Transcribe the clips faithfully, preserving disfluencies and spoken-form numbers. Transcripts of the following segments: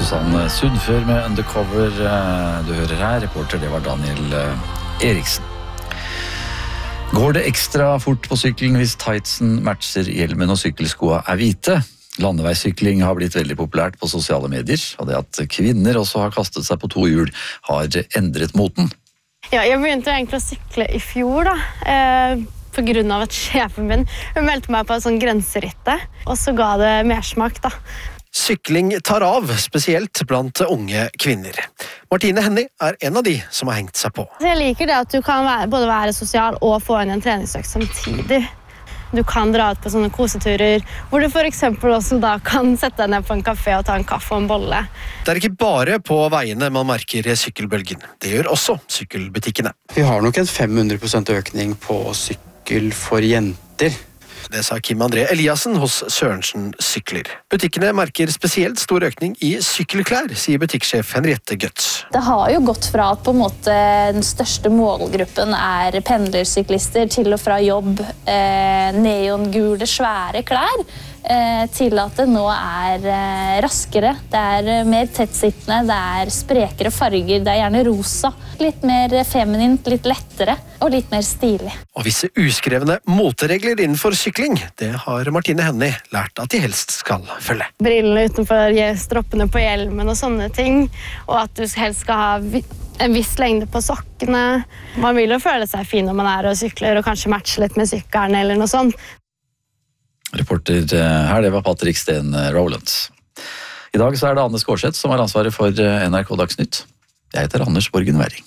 Susanne Sundfør med Undercover. Du hører her, reporter det var Daniel Eriksen. Går det ekstra fort på sykkelen hvis tightsen matcher hjelmen og sykkelskoa er hvite? Landeveissykling har blitt veldig populært på sosiale medier, og det at kvinner også har kastet seg på to hjul har endret moten. Ja, jeg begynte egentlig å sykle i fjor da, eh, på grunn av at sjefen min hun meldte meg på en sånn grenseritte, og så ga det mersmak da. Sykling tar av, spesielt blant unge kvinner. Martine Hennie er en av de som har hengt seg på. Jeg liker det at du kan være, både være sosial og få inn en treningsøkt samtidig. Du kan dra ut på sånne koseturer, hvor du for eksempel også da kan sette deg ned på en kafé og ta en kaffe og en bolle. Det er ikke bare på veiene man merker sykkelbølgen. Det gjør også sykkelbutikkene. Vi har nok en fem hundre prosent økning på sykkel for jenter. Det sa Kim André Eliassen hos Sørensen Sykler. Butikkene merker spesielt stor økning i sykkelklær, sier butikksjef Henriette Götz. Det har jo gått fra at på en måte den største målgruppen er pendlersyklister til og fra jobb, eh, neongule, svære klær, eh, til at det nå er eh, raskere, det er mer tettsittende, det er sprekere farger, det er gjerne rosa, litt mer feminint, litt lettere og litt mer stilig. Og visse uskrevne moteregler innenfor sykling, det har Martine Hennie lært at de helst skal følge. Brillene utenfor stroppene på hjelmen og sånne ting, og at du helst skal ha en viss lengde på sokkene. Man vil jo føle seg fin når man er og sykler, og kanskje matche litt med sykkelen eller noe sånt. Reporter her, det var Patrick Steen Rowlands. I dag så er det Anne Skårseth som har ansvaret for N R K Dagsnytt. Jeg heter Anders Borgen Werring.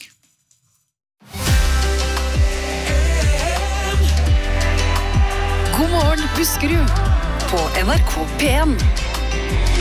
God morgen, Buskerud på N R K P en.